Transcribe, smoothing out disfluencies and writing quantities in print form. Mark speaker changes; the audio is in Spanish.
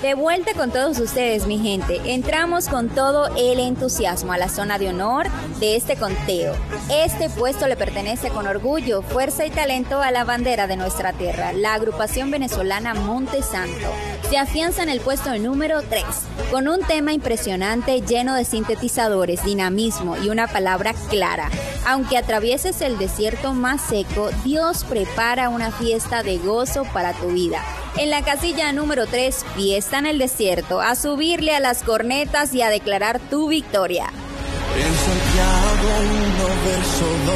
Speaker 1: De vuelta con todos ustedes, mi gente. Entramos con todo el entusiasmo a la zona de honor de este conteo. Este puesto le pertenece con orgullo, fuerza y talento a la bandera de nuestra tierra, la agrupación venezolana Monte Santo. Se afianza en el puesto número 3, con un tema impresionante lleno de sintetizadores, dinamismo y una palabra clara. Aunque atravieses el desierto más seco, Dios prepara una fiesta de gozo para tu vida. En la casilla número 3, Fiesta en el Desierto, a subirle a las cornetas y a declarar tu victoria.
Speaker 2: En Santiago 1 verso 2.